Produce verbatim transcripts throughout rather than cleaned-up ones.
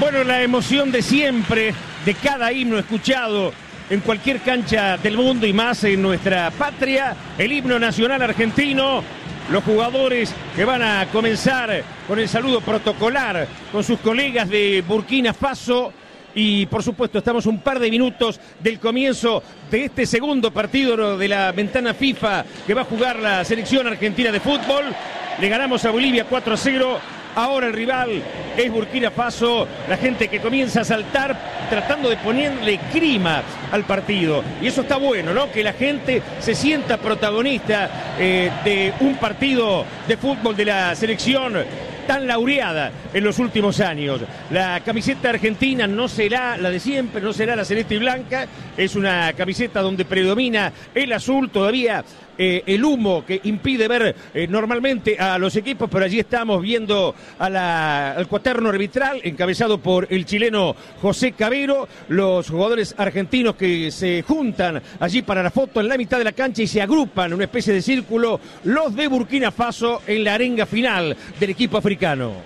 Bueno, la emoción de siempre, de cada himno escuchado en cualquier cancha del mundo y más en nuestra patria, el himno nacional argentino, los jugadores que van a comenzar con el saludo protocolar con sus colegas de Burkina Faso y por supuesto estamos un par de minutos del comienzo de este segundo partido de la ventana FIFA que va a jugar la selección argentina de fútbol. Le ganamos a Bolivia cuatro a cero. Ahora el rival es Burkina Faso, la gente que comienza a saltar tratando de ponerle clima al partido. Y eso está bueno, ¿no? Que la gente se sienta protagonista eh, de un partido de fútbol de la selección tan laureada en los últimos años. La camiseta argentina no será la de siempre, no será la celeste y blanca, es una camiseta donde predomina el azul, todavía eh, el humo que impide ver eh, normalmente a los equipos, pero allí estamos viendo a la, al cuaterno arbitral encabezado por el chileno José Cabero, los jugadores argentinos que se juntan allí para la foto en la mitad de la cancha y se agrupan en una especie de círculo, los de Burkina Faso en la arenga final del equipo africano.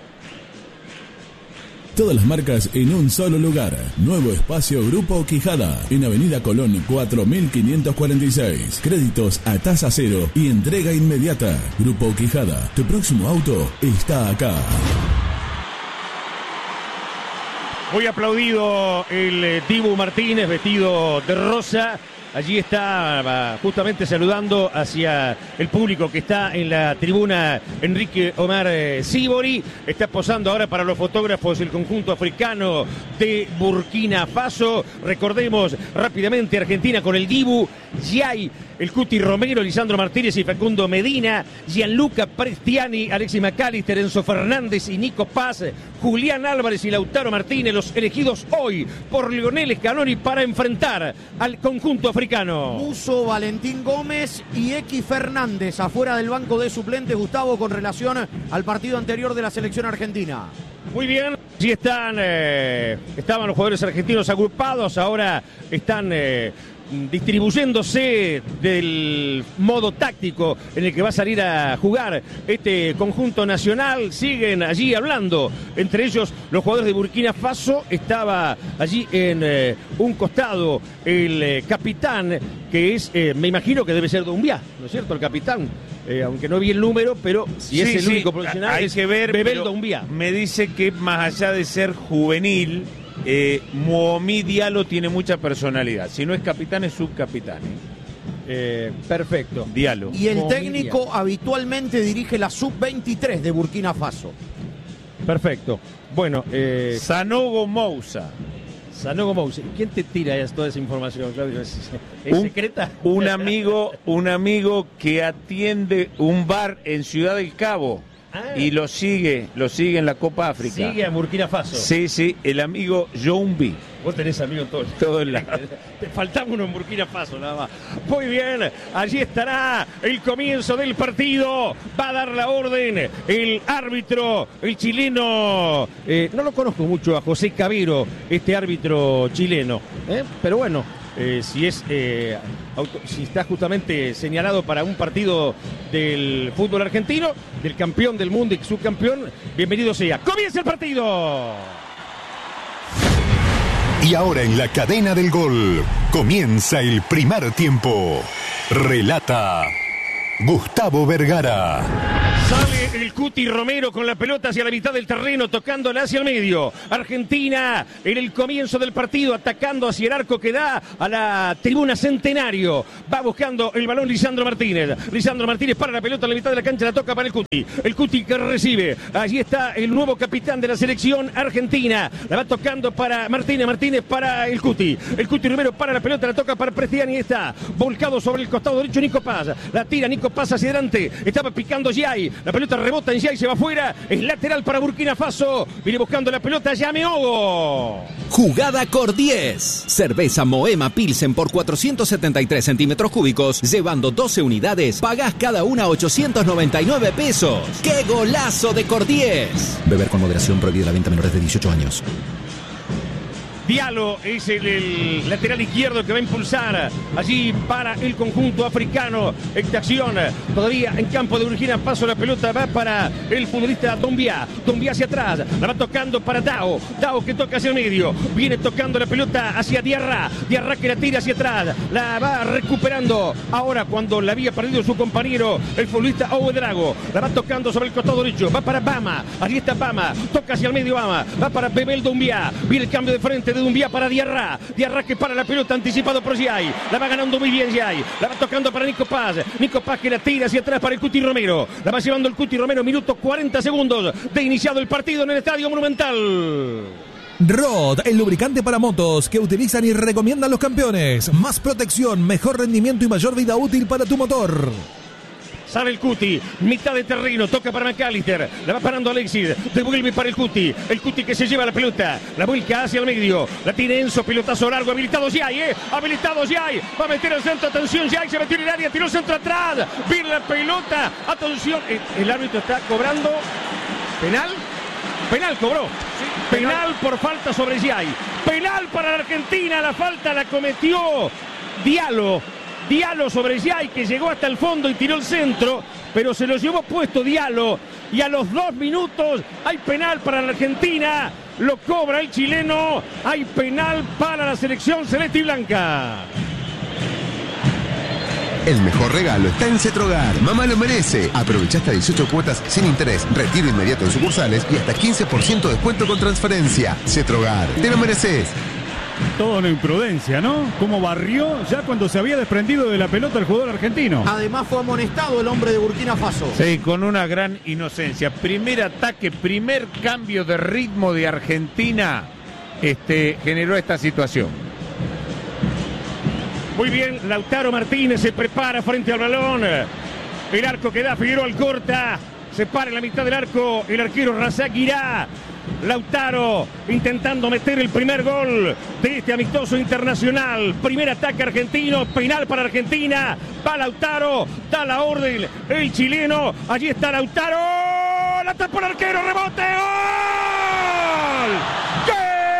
Todas las marcas en un solo lugar. Nuevo espacio Grupo Quijada en Avenida Colón cuatro mil quinientos cuarenta y seis. Créditos a tasa cero y entrega inmediata. Grupo Quijada, tu próximo auto está acá. Muy aplaudido el Dibu Martínez vestido de rosa. Allí está justamente saludando hacia el público que está en la tribuna Enrique Omar Sibori. Está posando ahora para los fotógrafos el conjunto africano de Burkina Faso. Recordemos rápidamente Argentina con el Dibu, Yay, el Cuti Romero, Lisandro Martínez y Facundo Medina, Gianluca Prestiani, Alexis McAllister, Enzo Fernández y Nico Paz, Julián Álvarez y Lautaro Martínez, los elegidos hoy por Lionel Scaloni para enfrentar al conjunto africano. Muso, Valentín Gómez y X Fernández afuera del banco de suplentes, Gustavo, con relación al partido anterior de la selección argentina. Muy bien, sí están, eh, estaban los jugadores argentinos agrupados, ahora están eh, distribuyéndose del modo táctico en el que va a salir a jugar este conjunto nacional. Siguen allí hablando, entre ellos los jugadores de Burkina Faso. Estaba allí en eh, un costado el eh, capitán, que es, eh, me imagino que debe ser Doumbia, ¿no es cierto? El capitán, eh, aunque no vi el número, pero si sí, es el sí, único profesional, hay es que ver, Bebel Doumbia. Me dice que más allá de ser juvenil, Eh, Mohamed Diallo tiene mucha personalidad. Si no es capitán, es subcapitán. ¿eh? Eh, perfecto. Diallo. Y el Mohamed técnico Diallo habitualmente dirige la sub veintitrés de Burkina Faso. Perfecto. Bueno, eh, Sanogo Moussa. Sanogo Moussa. ¿Quién te tira toda esa información, Claudio? ¿Es, es un, secreta? Un amigo, un amigo que atiende un bar en Ciudad del Cabo. Ah. Y lo sigue, lo sigue en la Copa África. Sigue a Burkina Faso. Sí, sí, el amigo Joumbi. Vos tenés amigos todos. Todo el lado. Te faltaba uno en Burkina Faso, nada más. Muy bien, allí estará el comienzo del partido. Va a dar la orden el árbitro, el chileno. Eh, no lo conozco mucho a José Cabero, este árbitro chileno. ¿eh? Pero bueno, eh, si es eh, auto, si está justamente señalado para un partido del fútbol argentino, del campeón del mundo y subcampeón, bienvenido sea. ¡Comienza el partido! Y ahora en la cadena del gol comienza el primer tiempo. Relata Gustavo Vergara. Sale el Cuti Romero con la pelota hacia la mitad del terreno, tocándola hacia el medio. Argentina en el comienzo del partido, atacando hacia el arco que da a la tribuna Centenario. Va buscando el balón Lisandro Martínez. Lisandro Martínez para la pelota a la mitad de la cancha, la toca para el Cuti. El Cuti que recibe. Allí está el nuevo capitán de la selección argentina. La va tocando para Martínez, Martínez para el Cuti. El Cuti Romero para la pelota, la toca para Prestiani. Está volcado sobre el costado derecho Nico Paz. La tira Nico Paz hacia adelante. Estaba picando Yay. La pelota rebota en Yay, se va afuera. Es lateral para Burkina Faso. Viene buscando la pelota Yameogo. Jugada Cordiez. Cerveza Moema Pilsen por cuatrocientos setenta y tres centímetros cúbicos. Llevando doce unidades, pagás cada una ochocientos noventa y nueve pesos. ¡Qué golazo de Cordiez! Beber con moderación, prohibida la venta a menores de dieciocho años. Diallo es el, el lateral izquierdo que va a impulsar allí para el conjunto africano. Esta acción todavía en campo de Burkina Faso. La pelota va para el futbolista Doumbia. Doumbia hacia atrás. La va tocando para Dao. Dao que toca hacia el medio. Viene tocando la pelota hacia Diarra. Diarra que la tira hacia atrás. La va recuperando. Ahora cuando la había perdido su compañero, el futbolista Ouedraogo. La va tocando sobre el costado derecho. Va para Bama. Allí está Bama. Toca hacia el medio Bama. Va para Bebel Doumbia. Viene el cambio de frente de Doumbia para Diarra. Diarra que para la pelota anticipado por Giai. La va ganando muy bien Giai. La va tocando para Nico Paz. Nico Paz que la tira hacia atrás para el Cuti Romero. La va llevando el Cuti Romero. Minuto cuarenta segundos de iniciado el partido en el Estadio Monumental. Rod, el lubricante para motos que utilizan y recomiendan los campeones. Más protección, mejor rendimiento y mayor vida útil para tu motor. Sale el Cuti, mitad de terreno, toca para McAllister, la va parando Alexis, devuelve para el Cuti, el Cuti que se lleva la pelota, la vuelca hacia el medio, la tiene Enzo, pelotazo largo, habilitado Giai, eh, habilitado Giai, va a meter el centro, atención Giai, se metió en el área, tiró el centro atrás, viene la pelota, atención, el, el árbitro está cobrando, penal, penal cobró, sí, penal, penal por falta sobre Giai, penal para la Argentina, la falta la cometió Diallo. Diallo sobre Giai que llegó hasta el fondo y tiró el centro, pero se lo llevó puesto Diallo y a los dos minutos hay penal para la Argentina, lo cobra el chileno, hay penal para la selección celeste y blanca. El mejor regalo está en Cetrogar. Mamá lo merece. Aprovecha hasta dieciocho cuotas sin interés, retiro inmediato en sucursales y hasta quince por ciento de descuento con transferencia. Cetrogar, te lo mereces. Todo una imprudencia, ¿no? Como barrió ya cuando se había desprendido de la pelota el jugador argentino. Además fue amonestado el hombre de Burkina Faso. Sí, con una gran inocencia. Primer ataque, primer cambio de ritmo de Argentina, este, generó esta situación. Muy bien, Lautaro Martínez se prepara frente al balón. El arco que da Figueroa Alcorta. Se para en la mitad del arco el arquero Razak Guirá. Lautaro intentando meter el primer gol de este amistoso internacional. Primer ataque argentino, penal para Argentina. Va Lautaro, da la orden el chileno. Allí está Lautaro. La tapa el arquero, rebote. ¡Gol! ¡Gol!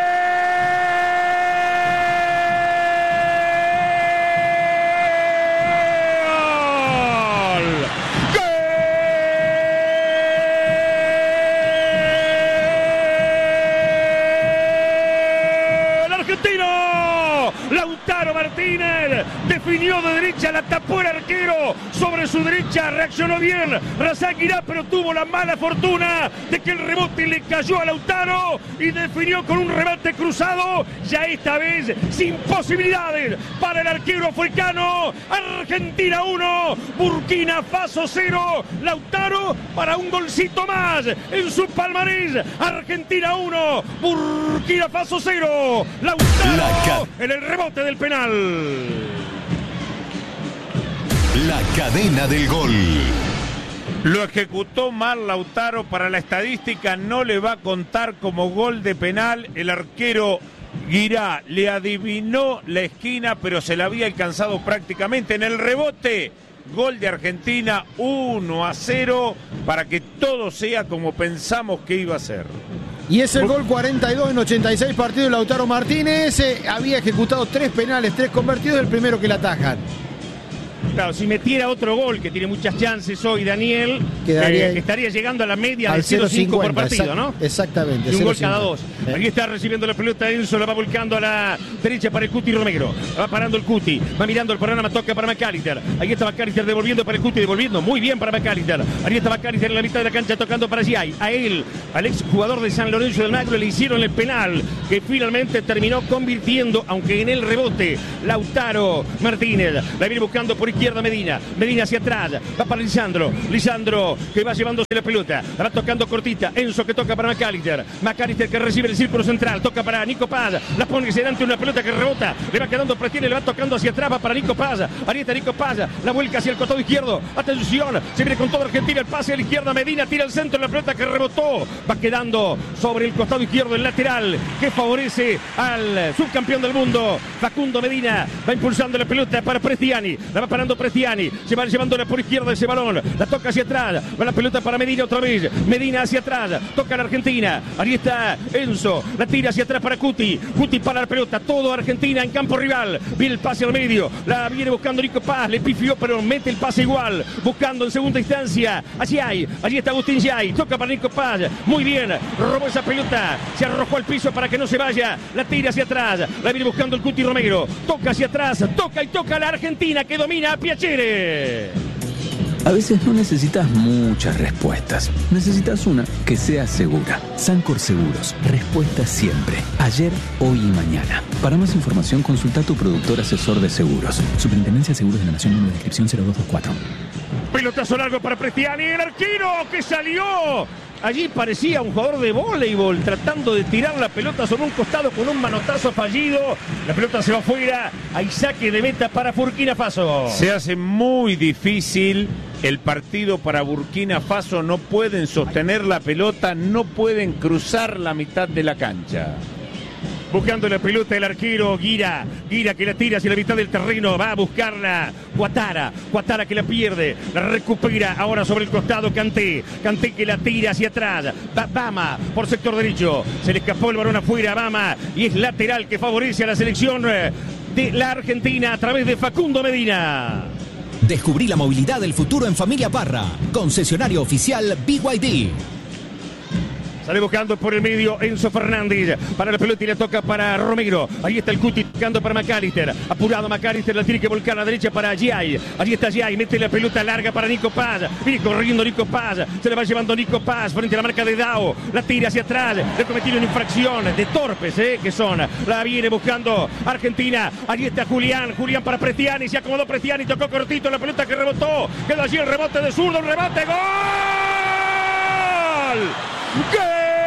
Lautaro Martínez definió de derecha, la tapó el arquero, sobre su derecha reaccionó bien Razak Guirá, pero tuvo la mala fortuna de que el rebote le cayó a Lautaro y definió con un remate cruzado, ya esta vez sin posibilidades para el arquero africano. Argentina uno, Burkina Faso cero, Lautaro para un golcito más en su palmarés. Argentina uno, Burkina Faso cero, Lautaro en el rebote del penal. La cadena del gol. Lo ejecutó mal Lautaro, para la estadística no le va a contar como gol de penal. El arquero Guirá le adivinó la esquina, pero se la había alcanzado prácticamente. En el rebote, gol de Argentina, uno a cero, para que todo sea como pensamos que iba a ser. Y es el gol cuarenta y dos en ochenta y seis partidos de Lautaro Martínez. Eh, había ejecutado tres penales, tres convertidos, el primero que le atajan. Claro, si metiera otro gol, que tiene muchas chances hoy Daniel, Quedaría eh, estaría llegando a la media de cero coma cinco por partido, ¿no? Exactamente. Y un gol cada dos. Eh. Aquí está recibiendo la pelota Enzo, la va volcando a la derecha para el Cuti Romero. Va parando el Cuti, va mirando el panorama, toca para McAllister. Ahí está McAllister devolviendo para el Cuti, devolviendo muy bien para McAllister. Ahí está McAllister en la mitad de la cancha tocando para Giai. A él, al ex jugador de San Lorenzo del Magro, le hicieron el penal que finalmente terminó convirtiendo, aunque en el rebote, Lautaro Martínez. La viene buscando por izquierda Medina. Medina hacia atrás, va para Lisandro, Lisandro que va llevándose la pelota, la va tocando cortita, Enzo que toca para McAllister, McAllister que recibe el círculo central, toca para Nico Paz, la pone delante una pelota que rebota, le va quedando presión, le va tocando hacia atrás, va para Nico Paz, ahí está Nico Paz, la vuelca hacia el costado izquierdo, atención, se viene con toda Argentina, el pase a la izquierda, Medina tira el centro, la pelota que rebotó, va quedando sobre el costado izquierdo, el lateral, que favorece al subcampeón del mundo, Facundo Medina, va impulsando la pelota para Prestiani, la va parando buscando Prestiani. Se va llevándola por izquierda ese balón. La toca hacia atrás. Va la pelota para Medina otra vez. Medina hacia atrás. Toca la Argentina. Ahí está Enzo. La tira hacia atrás para Cuti. Cuti para la pelota. Todo Argentina en campo rival. Viene el pase al medio. La viene buscando Nico Paz. Le pifió, pero mete el pase igual. Buscando en segunda instancia. Allí hay. Allí está Agustín Yay. Toca para Nico Paz. Muy bien. Robó esa pelota. Se arrojó al piso para que no se vaya. La tira hacia atrás. La viene buscando el Cuti Romero. Toca hacia atrás. Toca y toca la Argentina que domina a Piacere. A veces no necesitas muchas respuestas. Necesitas una que sea segura. Sancor Seguros. Respuesta siempre. Ayer, hoy y mañana. Para más información, consulta a tu productor asesor de seguros. Superintendencia de Seguros de la Nación, número de inscripción cero dos dos cuatro. Pelotazo largo para Prestiani. El arquero que salió. Allí parecía un jugador de voleibol tratando de tirar la pelota sobre un costado con un manotazo fallido. La pelota se va afuera. Hay saque de meta para Burkina Faso. Se hace muy difícil el partido para Burkina Faso. No pueden sostener la pelota, no pueden cruzar la mitad de la cancha. Buscando la pelota el arquero Guira. Guira que la tira hacia la mitad del terreno. Va a buscarla Guatara. Guatara que la pierde. La recupera ahora sobre el costado Kanté. Kanté que la tira hacia atrás. Va Bama por sector derecho. Se le escapó el balón afuera a Bama. Y es lateral que favorece a la selección de la Argentina a través de Facundo Medina. Descubrí la movilidad del futuro en Familia Parra. Concesionario oficial B Y D. Sale buscando por el medio Enzo Fernández. Para la pelota y la toca para Romero. Ahí está el Cuti tocando para McAllister. Apurado McAllister, la tiene que volcar a la derecha para Giai. Allí está Giai, mete la pelota larga para Nico Paz. Viene corriendo Nico Paz. Se le va llevando Nico Paz frente a la marca de Dao. La tira hacia atrás. Le cometieron una infracción de torpes, ¿eh? Que son. La viene buscando Argentina. Allí está Julián. Julián para Prestiani. Se acomodó Prestiani. Tocó cortito la pelota que rebotó. Quedó allí el rebote de zurdo. Un rebate. ¡Gol! ¡Gol!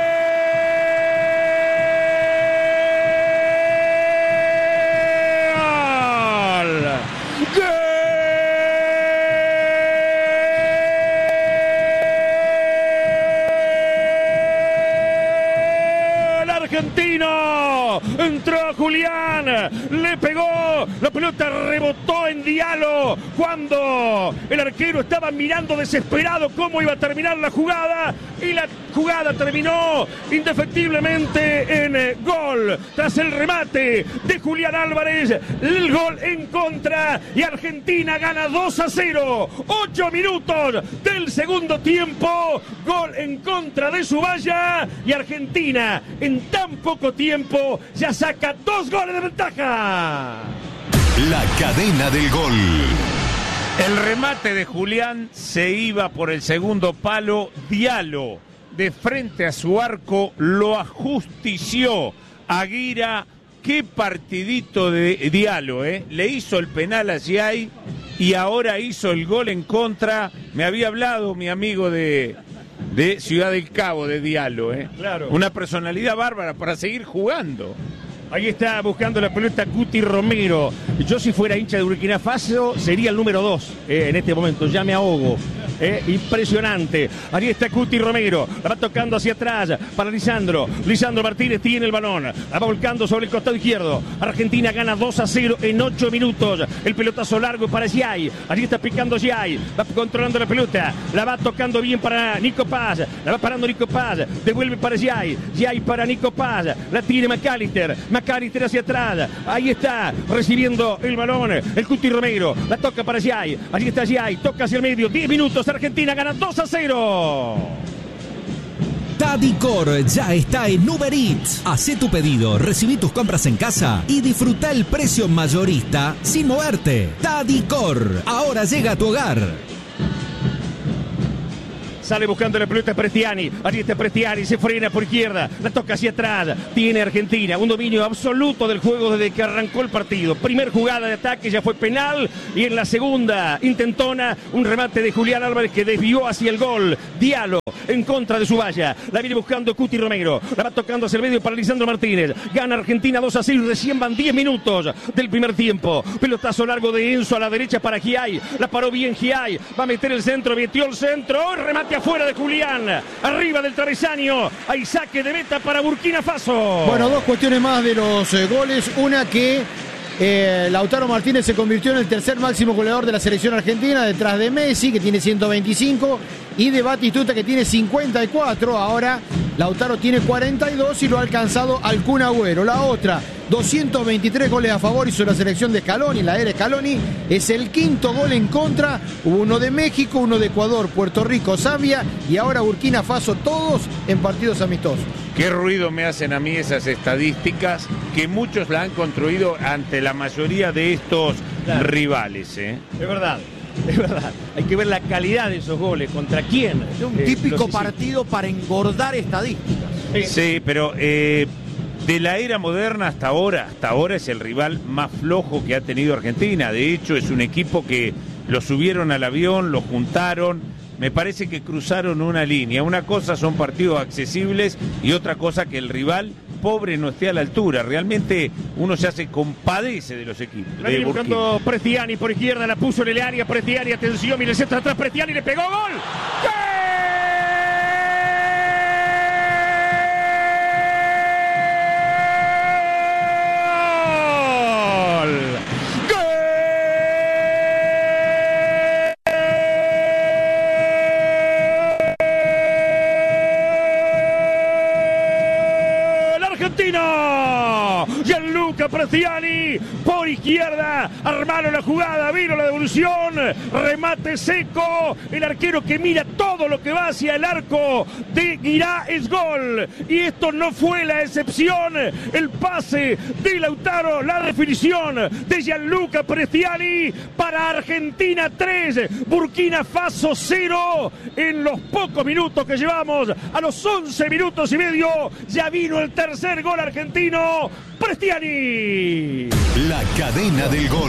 Argentino, entró Julián, le pegó, la pelota rebotó en Diallo cuando el arquero estaba mirando desesperado cómo iba a terminar la jugada y la jugada terminó indefectiblemente en gol tras el remate de Julián Álvarez, el gol en contra y Argentina gana dos a cero, ocho minutos del segundo tiempo, gol en contra de su valla y Argentina en tan poco tiempo ya saca dos goles de ventaja. La cadena del gol. El remate de Julián se iba por el segundo palo. Diallo, de frente a su arco, lo ajustició. Aguira, qué partidito de Diallo, ¿eh? Le hizo el penal a Giai y ahora hizo el gol en contra. Me había hablado mi amigo de... de Ciudad del Cabo, de Diallo, ¿eh? Claro. Una personalidad bárbara para seguir jugando. Ahí está buscando la pelota Cuti Romero. Yo si fuera hincha de Burkina Faso sería el número dos eh, en este momento. Ya me ahogo. Eh, impresionante. Ahí está Cuti Romero. La va tocando hacia atrás para Lisandro. Lisandro Martínez tiene el balón. La va volcando sobre el costado izquierdo. Argentina gana dos a cero en ocho minutos. El pelotazo largo para Giai. Allí está picando Giai. Va controlando la pelota. La va tocando bien para Nico Paz. La va parando Nico Paz. Devuelve para Giai. Giai para Nico Paz. La tiene McAllister. McAllister hacia atrás. Ahí está recibiendo el balón. El Cuti Romero. La toca para Giai. Allí está Giai. Toca hacia el medio. diez minutos. Argentina gana dos a cero. Tadicor ya está en Uber Eats. Hacé tu pedido, recibí tus compras en casa y disfruta el precio mayorista sin moverte. Tadicor, ahora llega a tu hogar. Sale buscando la pelota Prestiani. Allí está Prestiani. Se frena por izquierda. La toca hacia atrás. Tiene Argentina un dominio absoluto del juego desde que arrancó el partido. Primer jugada de ataque ya fue penal. Y en la segunda intentona un remate de Julián Álvarez que desvió hacia el gol. Diallo en contra de su valla. La viene buscando Cuti Romero. La va tocando hacia el medio para Lisandro Martínez. Gana Argentina dos a cero. Recién van diez minutos del primer tiempo. Pelotazo largo de Enzo a la derecha para Giai. La paró bien Giai. Va a meter el centro. Metió el centro. Remate afuera de Julián, arriba del travesaño, hay saque de meta para Burkina Faso. Bueno, dos cuestiones más de los eh, goles, una que Eh, Lautaro Martínez se convirtió en el tercer máximo goleador de la selección argentina, detrás de Messi, que tiene ciento veinticinco, y de Batistuta, que tiene cincuenta y cuatro. Ahora Lautaro tiene cuarenta y dos y lo ha alcanzado al Kun Agüero. La otra, doscientos veintitrés goles a favor hizo la selección de Scaloni, la era Scaloni. Es el quinto gol en contra. Hubo uno de México, uno de Ecuador, Puerto Rico, Zambia y ahora Burkina Faso, todos en partidos amistosos. Qué ruido me hacen a mí esas estadísticas que muchos la han construido ante la mayoría de estos claro. rivales. ¿eh? Es verdad. Es verdad, hay que ver la calidad de esos goles, contra quién. Es un eh, típico partido para engordar estadísticas. Sí, sí pero eh, de la era moderna hasta ahora, hasta ahora es el rival más flojo que ha tenido Argentina. De hecho, es un equipo que lo subieron al avión, lo juntaron. Me parece que cruzaron una línea. Una cosa son partidos accesibles y otra cosa que el rival pobre no esté a la altura. Realmente uno se hace compadece de los equipos. La viene buscando Prestiani por izquierda, la puso en el área. Prestiani, atención, mire el centro atrás. Prestiani le pegó gol. ¡Gol! Gianluca Prestiani por izquierda, armaron la jugada, vino la devolución, remate seco, el arquero que mira todo lo que va hacia el arco de Guirá es gol, y esto no fue la excepción, el pase de Lautaro, la definición de Gianluca Prestiani para Argentina tres, Burkina Faso cero, en los pocos minutos que llevamos, a los once minutos y medio, ya vino el tercer gol argentino, Prestiani. La cadena del gol.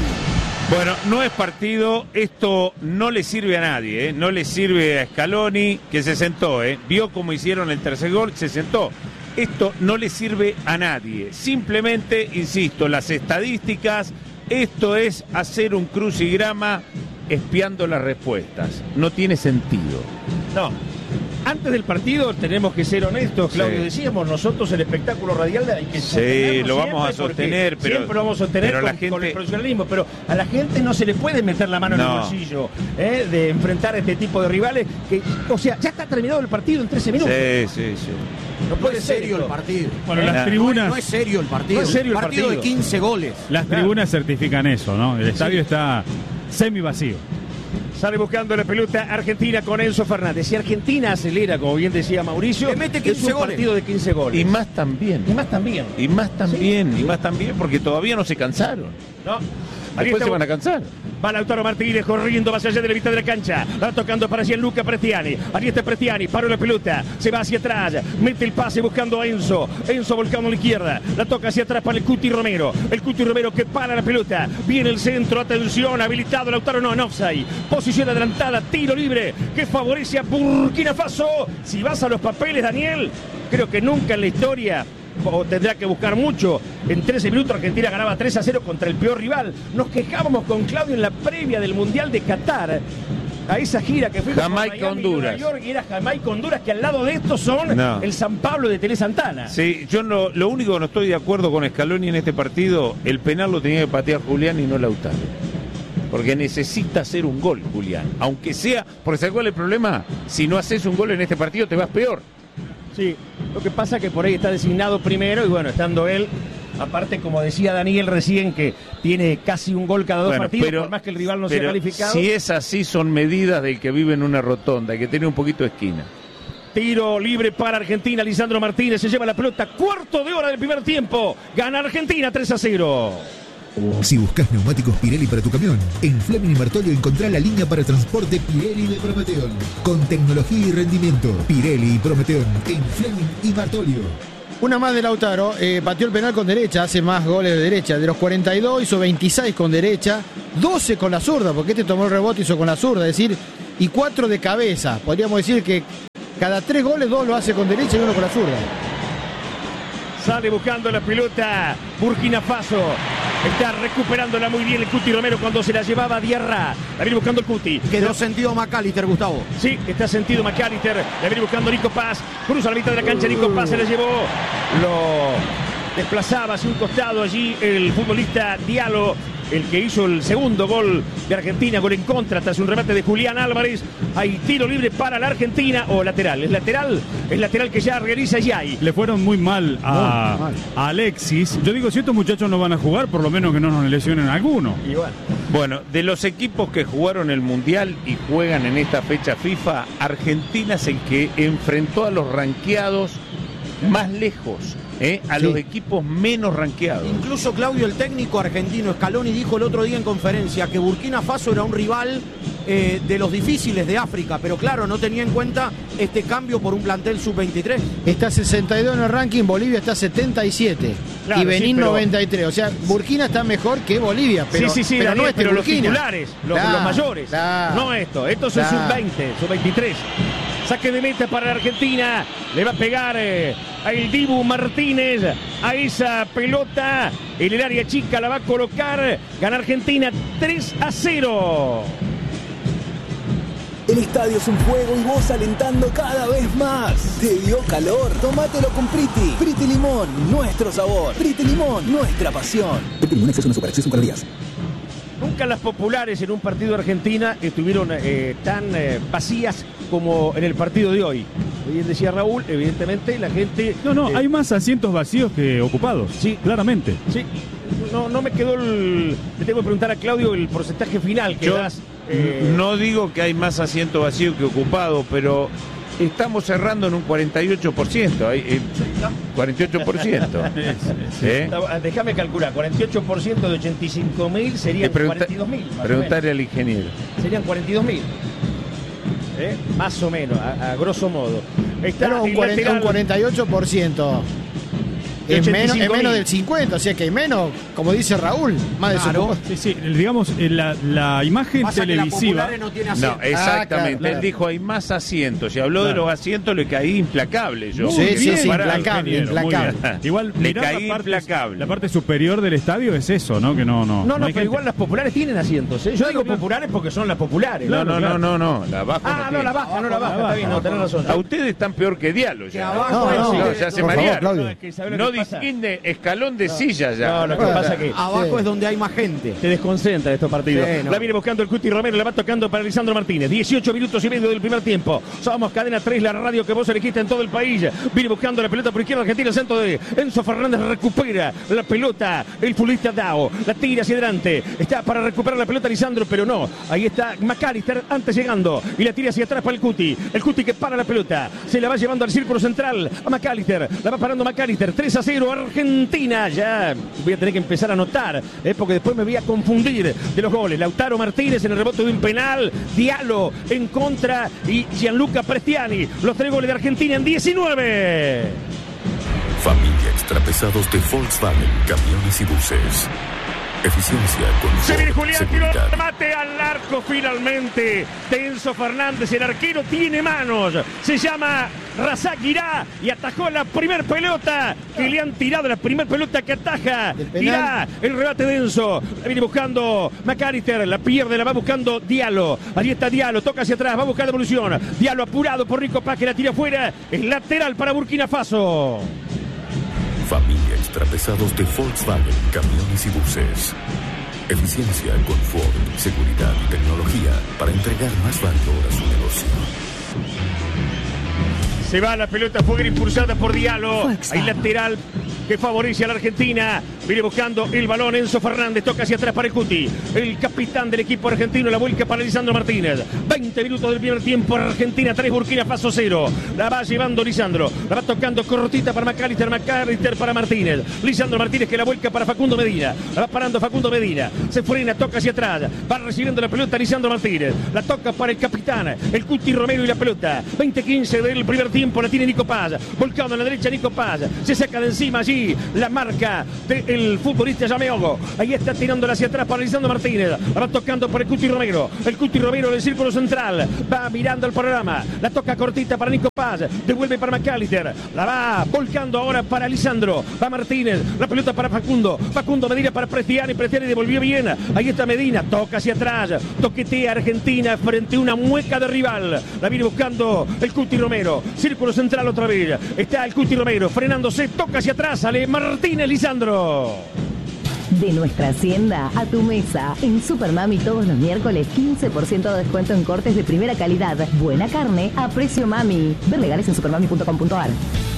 Bueno, no es partido, esto no le sirve a nadie, ¿eh? No le sirve a Scaloni, que se sentó, ¿eh? Vio cómo hicieron el tercer gol, se sentó. Esto no le sirve a nadie, simplemente, insisto, las estadísticas, esto es hacer un crucigrama espiando las respuestas, no tiene sentido. No. Antes del partido tenemos que ser honestos, Claudio, sí. decíamos, nosotros el espectáculo radial hay que sostenerlo. Sí, lo vamos a sostener, pero siempre lo vamos a sostener con, la gente... con el profesionalismo, pero a la gente no se le puede meter la mano no. en el bolsillo ¿eh? de enfrentar a este tipo de rivales, que, o sea, ya está terminado el partido en trece minutos. Sí, sí, sí. No puede ser serio el partido. Bueno, ¿Eh? las tribunas... No, no es serio el partido. No es serio el partido, partido de quince goles. Las tribunas claro. certifican eso, ¿no? El estadio sí. está semi vacío. Sale buscando la pelota Argentina con Enzo Fernández. Si Argentina acelera, como bien decía Mauricio, le mete quince es un goles. partido de quince goles. Y más también. Y más también. Y más también. Sí. Y más también, porque todavía no se cansaron. No. Después se van a cansar. Va Lautaro Martínez corriendo más allá de la mitad de la cancha. Va tocando para Gianluca Prestiani. Ahí está Prestiani, paró la pelota. Se va hacia atrás. Mete el pase buscando a Enzo. Enzo volcando a la izquierda. La toca hacia atrás para el Cuti Romero. El Cuti Romero que para la pelota. Viene el centro. Atención. Habilitado Lautaro. No, en offside. Posición adelantada. Tiro libre que favorece a Burkina Faso. Si vas a los papeles, Daniel, creo que nunca en la historia, o tendrá que buscar mucho, en trece minutos Argentina ganaba tres a cero contra el peor rival. Nos quejábamos con Claudio en la previa del Mundial de Qatar, a esa gira que fuimos Jamaica, Honduras. Y Nueva York, y era Jamaica, Honduras, que al lado de estos son no. el San Pablo de Tele Santana. Sí, yo no, lo único que no estoy de acuerdo con Scaloni en este partido, el penal lo tenía que patear Julián y no Lautaro. Porque necesita hacer un gol, Julián. Aunque sea, porque ¿sabes cuál es el problema? Si no haces un gol en este partido te vas peor. Sí, lo que pasa es que por ahí está designado primero y bueno, estando él, aparte como decía Daniel recién, que tiene casi un gol cada dos bueno, partidos, pero, por más que el rival no sea calificado. Si es así, son medidas del que vive en una rotonda, hay que tener un poquito de esquina. Tiro libre para Argentina, Lisandro Martínez se lleva la pelota, cuarto de hora del primer tiempo, gana Argentina tres a cero. Si buscas neumáticos Pirelli para tu camión, en Fleming y Martolio encontrá la línea para transporte Pirelli de Prometeon. Con tecnología y rendimiento, Pirelli y Prometeon en Fleming y Martolio. Una más de Lautaro, eh, pateó el penal con derecha, hace más goles de derecha. De los cuarenta y dos hizo veintiséis con derecha, doce con la zurda, porque este tomó el rebote y hizo con la zurda, es decir, y cuatro de cabeza. Podríamos decir que cada tres goles, dos lo hace con derecha y uno con la zurda. Sale buscando la pelota Burkina Faso. Está recuperándola muy bien el Cuti Romero cuando se la llevaba a Diarra. La viene buscando el Cuti. Quedó sentido McAllister, Gustavo. Sí, está sentido McAllister. La viene buscando Nico Paz. Cruza la mitad de la cancha. Nico Paz se la llevó. Lo desplazaba hacia un costado allí el futbolista Diallo, el que hizo el segundo gol de Argentina, gol en contra tras un remate de Julián Álvarez. Hay tiro libre para la Argentina, o lateral, es lateral, es lateral que ya realiza Yay. Le fueron muy mal a, Muy mal. a Alexis. Yo digo, si estos muchachos no van a jugar, por lo menos que no nos lesionen alguno. Igual. Bueno, de los equipos que jugaron el Mundial y juegan en esta fecha FIFA, Argentina es el que enfrentó a los ranqueados más lejos. ¿Eh? A sí. los equipos menos ranqueados. Incluso Claudio, el técnico argentino Scaloni, dijo el otro día en conferencia que Burkina Faso era un rival eh, de los difíciles de África, pero claro, no tenía en cuenta este cambio por un plantel sub veintitrés. Está sesenta y dos en el ranking, Bolivia está setenta y siete claro, y Benín sí, pero... noventa y tres. O sea, Burkina está mejor que Bolivia, pero, sí, sí, sí, pero Daniel, no este pero Burkina. Los titulares, los, claro, los mayores, claro, no esto, esto es claro. sub veinte, sub veintitrés. Saque de meta para la Argentina. Le va a pegar eh, a el Dibu Martínez a esa pelota. En el área chica la va a colocar. Gana Argentina tres a cero. El estadio es un fuego y vos alentando cada vez más. ¿Te dio calor? Tómatelo con Priti. Priti Limón, nuestro sabor. Priti Limón, nuestra pasión. Priti Limón, exceso en azúcar, exceso en calorías. Nunca las populares en un partido de Argentina estuvieron eh, tan eh, vacías como en el partido de hoy. Bien decía Raúl, evidentemente la gente... No, no, eh, hay más asientos vacíos que ocupados. Sí, claramente. Sí, no, no me quedó el... Le tengo que preguntar a Claudio el porcentaje final que Yo das. Eh... No digo que hay más asientos vacíos que ocupados, pero... Estamos cerrando en un cuarenta y ocho por ciento. Eh, cuarenta y ocho por ciento. ¿Eh? Déjame calcular, cuarenta y ocho por ciento de ochenta y cinco mil serían cuarenta y dos mil. Preguntarle al ingeniero. Serían cuarenta y dos mil. ¿Eh? Más o menos, a, a grosso modo. Está un, cuarenta, un cuarenta y ocho por ciento. Es menos, es menos del cincuenta, o sea que hay menos, como dice Raúl, más de claro. su... Sí, sí, digamos, la, la imagen Pasa televisiva... No, tiene no, exactamente. Ah, claro, claro. Él dijo hay más asientos y habló claro. de los asientos, le caí implacable yo. Sí, sí, sí, sí implacable, implacable. Igual, le caí la parte, implacable. La parte superior del estadio es eso, ¿no? Que no, no. No, no, no pero gente... igual las populares tienen asientos, ¿eh? Yo claro, digo claro. populares porque son las populares. No, claro, no, claro. no, no, no, la baja. Ah, no, no la baja, no la baja, está bien, no, tenés razón. A ustedes están peor que Diallo ya. Abajo, no, no, ya se marearon. No distingue escalón de silla ya. No, lo que pasa es que abajo sí. es donde hay más gente. Te desconcentra estos partidos. Sí, no. La viene buscando el Cuti Romero, la va tocando para Lisandro Martínez. dieciocho minutos y medio del primer tiempo. Somos Cadena tres, la radio que vos elegiste en todo el país. Viene buscando la pelota por izquierda Argentina, el centro de Enzo Fernández recupera la pelota. El futbolista Dao la tira hacia adelante. Está para recuperar la pelota Lisandro, pero no. Ahí está McAllister antes llegando y la tira hacia atrás para el Cuti. El Cuti que para la pelota. Se la va llevando al círculo central a McAllister. La va parando McAllister. tres a cero Argentina. Ya voy a tener que empezar a anotar, eh, porque después me voy a confundir de los goles. Lautaro Martínez en el rebote de un penal, Diallo en contra y Gianluca Prestiani. Los tres goles de Argentina en diecinueve. Familia Extrapesados de Volkswagen, camiones y buses. Eficiencia con Se viene Julián, tiró seguridad. remate al arco finalmente de Enzo Fernández. El arquero tiene manos. Se llama Razak Guirá y atajó la primer pelota que le han tirado. La primer pelota que ataja Guirá. El rebate de Enzo. La viene buscando McAllister. La pierde, la va buscando Diallo. Allí está Diallo. Toca hacia atrás. Va a buscar devolución. Diallo apurado por Rico Paz que la tira afuera. Es lateral para Burkina Faso. Familia Extrapesados de Volkswagen, camiones y buses. Eficiencia, confort, seguridad y tecnología para entregar más valor a su negocio. Se va la pelota, fue impulsada por Diallo. Hay lateral que favorece a la Argentina. Viene buscando el balón Enzo Fernández. Toca hacia atrás para el Cuti. El capitán del equipo argentino. La vuelca para Lisandro Martínez. veinte minutos del primer tiempo. Argentina tres, Burkina Faso cero. La va llevando Lisandro. La va tocando cortita para McAllister. McAllister para Martínez. Lisandro Martínez que la vuelca para Facundo Medina. La va parando Facundo Medina. Se frena, toca hacia atrás. Va recibiendo la pelota Lisandro Martínez. La toca para el capitán. El Cuti Romero y la pelota. veinte quince del primer tiempo. La tiene Nico Paz. Volcado a la derecha Nico Paz. Se saca de encima allí la marca del futbolista Yameogo. Ahí está tirándola hacia atrás para Lisandro Martínez. La va tocando por el Cuti Romero. El Cuti Romero del círculo central. Va mirando el programa. La toca cortita para Nico Paz. Devuelve para McAllister. La va volcando ahora para Lisandro. Va Martínez. La pelota para Facundo. Facundo Medina para Prestiani. Prestiani devolvió bien. Ahí está Medina. Toca hacia atrás. Toquetea Argentina frente a una mueca de rival. La viene buscando el Cuti Romero. Círculo central otra vez. Está el Cuti Romero frenándose. Toca hacia atrás. sale Martínez Lisandro. De nuestra hacienda a tu mesa. En Supermami todos los miércoles quince por ciento de descuento en cortes de primera calidad. Buena carne a precio mami. Ver legales en supermami punto com punto a r.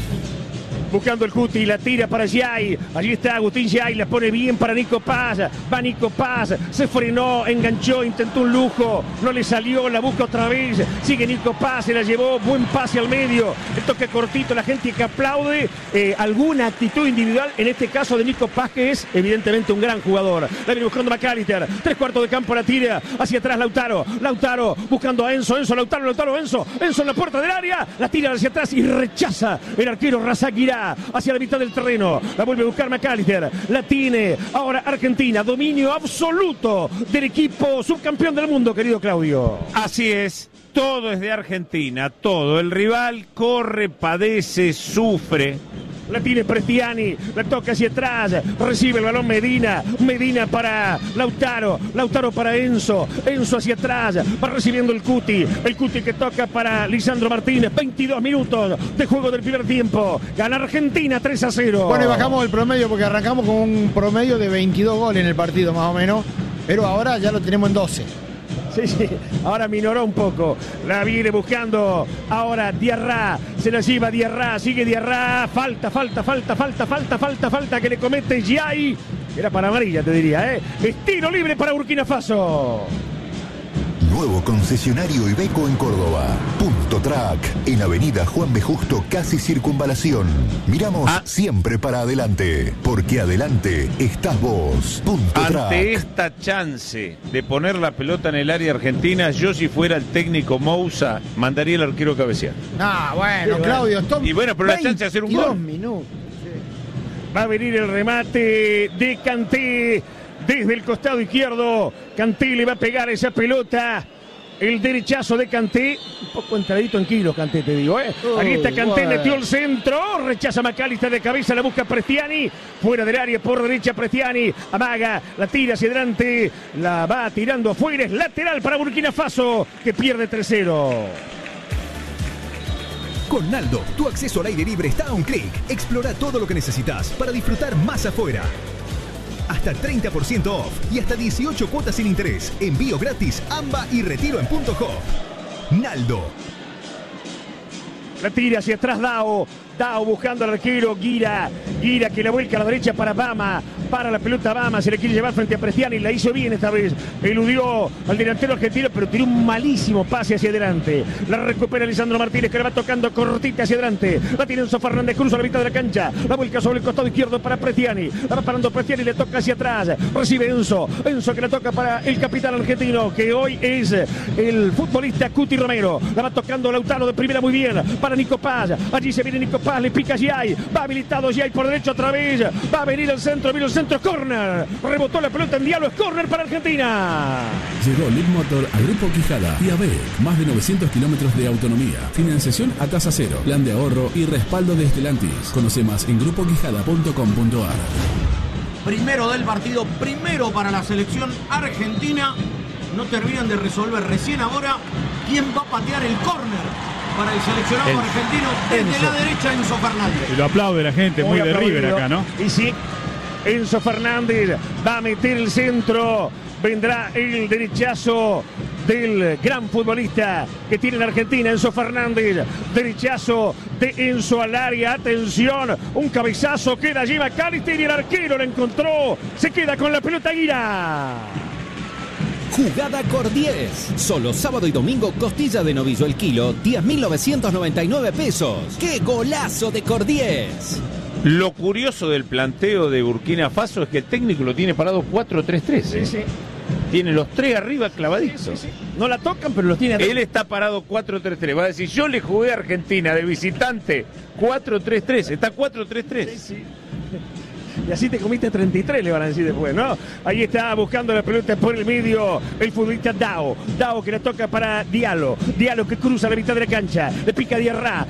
Buscando el Cuti, la tira para Yay. Allí está Agustín Yay, la pone bien para Nico Paz. Va Nico Paz, se frenó, enganchó, intentó un lujo. No le salió, la busca otra vez. Sigue Nico Paz, se la llevó. Buen pase al medio. El toque cortito, la gente que aplaude. Eh, alguna actitud individual, en este caso de Nico Paz, que es evidentemente un gran jugador. La viene buscando McAllister. Tres cuartos de campo la tira. Hacia atrás Lautaro. Lautaro buscando a Enzo. Enzo, Lautaro, Lautaro, Enzo. Enzo en la puerta del área. La tira hacia atrás y rechaza el arquero Razak Guirá. Hacia la mitad del terreno, la vuelve a buscar McAllister, la tiene ahora Argentina, dominio absoluto del equipo subcampeón del mundo, querido Claudio. Así es, todo es de Argentina, todo, el rival corre, padece, sufre. La tiene Prestiani, la toca hacia atrás, recibe el balón Medina, Medina para Lautaro, Lautaro para Enzo, Enzo hacia atrás, va recibiendo el Cuti, el Cuti que toca para Lisandro Martínez, veintidós minutos de juego del primer tiempo, gana Argentina tres a cero. Bueno, y bajamos el promedio porque arrancamos con un promedio de veintidós goles en el partido más o menos, pero ahora ya lo tenemos en doce. Sí, sí, ahora minoró un poco. La viene buscando ahora Diarra. Se la lleva Diarra, sigue Diarra. Falta, falta, falta, falta, falta, falta, falta que le comete Yay. Era para amarilla, te diría, ¿eh? Estilo libre para Burkina Faso. Nuevo concesionario Iveco en Córdoba. Punto Track, en Avenida Juan B. Justo, casi Circunvalación. Miramos ah. siempre para adelante, porque adelante estás vos. Punto Ante Track. esta chance de poner la pelota en el área argentina, yo si fuera el técnico Moussa, mandaría al arquero a cabecear. Ah, bueno, sí, Claudio. Bueno. Y bueno, pero la chance de hacer un gol. Minutos. Va a venir el remate de Kanté. Desde el costado izquierdo, Kanté le va a pegar esa pelota. El derechazo de Kanté, un poco entradito en kilos Kanté, te digo, ¿eh? Oh, Aquí está Kanté, bueno. Metió el centro, rechaza McAllister de cabeza, la busca Prestiani, fuera del área por derecha Prestiani, amaga, la tira hacia adelante, la va tirando afuera, es lateral para Burkina Faso, que pierde tres cero. Con Naldo, tu acceso al aire libre está a un clic. Explora todo lo que necesitas para disfrutar más afuera. Hasta treinta por ciento off y hasta dieciocho cuotas sin interés. Envío gratis, AMBA y retiro en punto hop. Naldo. La tira hacia atrás Dao. Dao buscando al arquero Guira. Guira que la vuelca a la derecha para Bama. Para la pelota Bama. Se le quiere llevar frente a Prestiani. La hizo bien esta vez. Eludió al delantero argentino, pero tiró un malísimo pase hacia adelante. La recupera Lisandro Martínez, que la va tocando cortita hacia adelante. La tiene Enzo Fernández Cruz a la mitad de la cancha. La vuelca sobre el costado izquierdo para Prestiani. La va parando Prestiani. Le toca hacia atrás. Recibe Enzo. Enzo que la toca para el capitán argentino, que hoy es el futbolista Cuti Romero. La va tocando Lautaro de primera muy bien. Para Nico Paz. Allí se viene Nico Paz. Le pica Yay. Va habilitado Yay por derecho otra vez. Va a venir el centro. Vino el centro. Corner. Rebotó la pelota en Diallo. Es corner para Argentina. Llegó Lead Motor a Grupo Quijada y A B E C. Más de novecientos kilómetros de autonomía. Financiación a tasa cero. Plan de ahorro y respaldo de Stellantis. Conoce más en grupo quijada punto com punto a r. Primero del partido. Primero para la selección argentina. No terminan de resolver recién ahora quién va a patear el córner para el seleccionado Enzo. argentino. Desde Enzo. la derecha, Enzo Fernández. Y lo aplaude la gente, muy, muy de River acá, ¿no? Y sí, Enzo Fernández va a meter el centro. Vendrá el derechazo del gran futbolista que tiene la Argentina, Enzo Fernández. Derechazo de Enzo al área. Atención, un cabezazo que la lleva McAllister y el arquero la encontró. Se queda con la pelota Guira. Jugada Cor diez. Solo sábado y domingo costilla de novillo el kilo, diez mil novecientos noventa y nueve pesos. ¡Qué golazo de Cor diez! Lo curioso del planteo de Burkina Faso es que el técnico lo tiene parado cuatro tres tres. Sí, sí. Tiene los tres arriba clavaditos. Sí, sí, sí. No la tocan, pero los tiene arriba. Él está parado cuatro tres tres. Va a decir, yo le jugué a Argentina de visitante cuatro tres tres. Está cuatro tres tres. Sí, sí. Y así te comiste treinta y tres, le van a decir después, ¿no? Ahí está buscando la pelota por el medio el futbolista Dao. Dao que la toca para Diallo. Diallo que cruza la mitad de la cancha. Le pica Diarra.